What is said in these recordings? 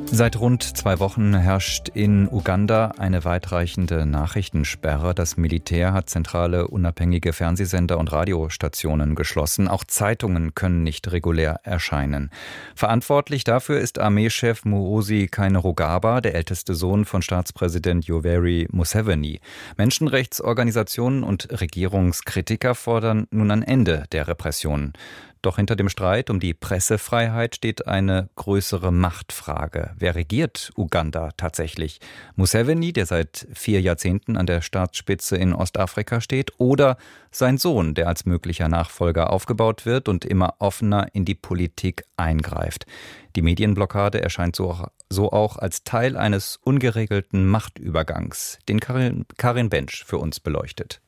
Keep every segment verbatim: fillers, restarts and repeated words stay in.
Seit rund zwei Wochen herrscht in Uganda eine weitreichende Nachrichtensperre. Das Militär hat zentrale unabhängige Fernsehsender und Radiostationen geschlossen. Auch Zeitungen können nicht regulär erscheinen. Verantwortlich dafür ist Armeechef Muhoozi Kainerugaba, der älteste Sohn von Staatspräsident Yoweri Museveni. Menschenrechtsorganisationen und Regierungskritiker fordern nun ein Ende der Repressionen. Doch hinter dem Streit um die Pressefreiheit steht eine größere Machtfrage. Wer regiert Uganda tatsächlich? Museveni, der seit vier Jahrzehnten an der Staatsspitze in Ostafrika steht, oder sein Sohn, der als möglicher Nachfolger aufgebaut wird und immer offener in die Politik eingreift? Die Medienblockade erscheint so auch, so auch als Teil eines ungeregelten Machtübergangs, den Karin, Karin Bensch für uns beleuchtet.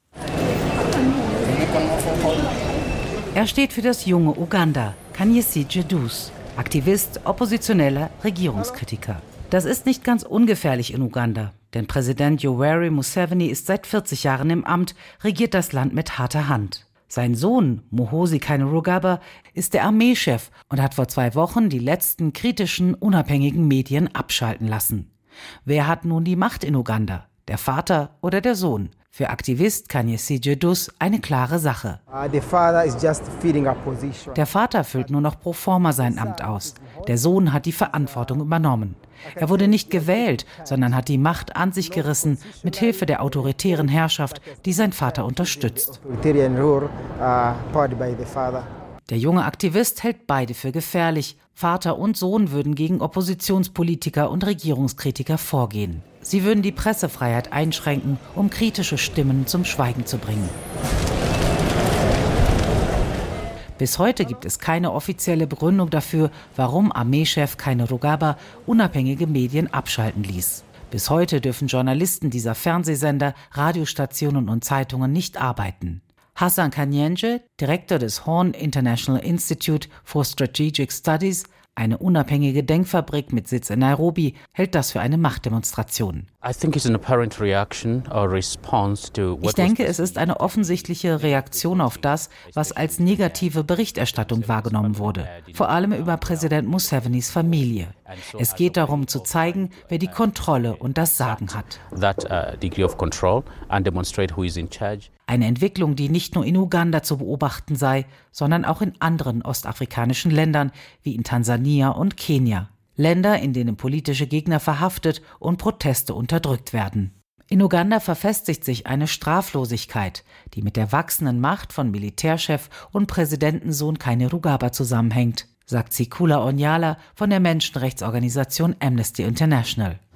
Er steht für das junge Uganda, Kanyesije Dus, Aktivist, Oppositioneller, Regierungskritiker. Das ist nicht ganz ungefährlich in Uganda, denn Präsident Yoweri Museveni ist seit vierzig Jahren im Amt, regiert das Land mit harter Hand. Sein Sohn, Muhoozi Kainerugaba, ist der Armeechef und hat vor zwei Wochen die letzten kritischen, unabhängigen Medien abschalten lassen. Wer hat nun die Macht in Uganda? Der Vater oder der Sohn? Für Aktivist Kanyesije Dus eine klare Sache. Der Vater füllt nur noch pro forma sein Amt aus. Der Sohn hat die Verantwortung übernommen. Er wurde nicht gewählt, sondern hat die Macht an sich gerissen, mit Hilfe der autoritären Herrschaft, die sein Vater unterstützt. Der junge Aktivist hält beide für gefährlich. Vater und Sohn würden gegen Oppositionspolitiker und Regierungskritiker vorgehen. Sie würden die Pressefreiheit einschränken, um kritische Stimmen zum Schweigen zu bringen. Bis heute gibt es keine offizielle Begründung dafür, warum Armeechef Kainerugaba unabhängige Medien abschalten ließ. Bis heute dürfen Journalisten dieser Fernsehsender, Radiostationen und Zeitungen nicht arbeiten. Hassan Kanyenje, Direktor des Horn International Institute for Strategic Studies, eine unabhängige Denkfabrik mit Sitz in Nairobi, hält das für eine Machtdemonstration. Ich denke, es ist eine offensichtliche Reaktion auf das, was als negative Berichterstattung wahrgenommen wurde, vor allem über Präsident Musevenis Familie. Es geht darum zu zeigen, wer die Kontrolle und das Sagen hat. Eine Entwicklung, die nicht nur in Uganda zu beobachten sei, sondern auch in anderen ostafrikanischen Ländern wie in Tansania und Kenia. Länder, in denen politische Gegner verhaftet und Proteste unterdrückt werden. In Uganda verfestigt sich eine Straflosigkeit, die mit der wachsenden Macht von Militärchef und Präsidentensohn Kainerugaba zusammenhängt, sagt Sikula Onyala von der Menschenrechtsorganisation Amnesty International.